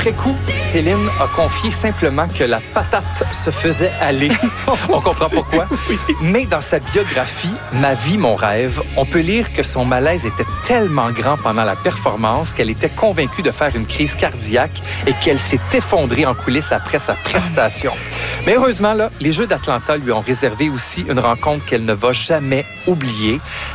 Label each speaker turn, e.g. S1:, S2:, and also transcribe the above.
S1: Après coup, Céline a confié simplement que la patate se faisait aller. On comprend pourquoi. Mais dans sa biographie, Ma vie, mon rêve, on peut lire que son malaise était tellement grand pendant la performance qu'elle était convaincue de faire une crise cardiaque et qu'elle s'est effondrée en coulisses après sa prestation. Mais heureusement, là, les Jeux d'Atlanta lui ont réservé aussi une rencontre qu'elle ne va jamais oublier.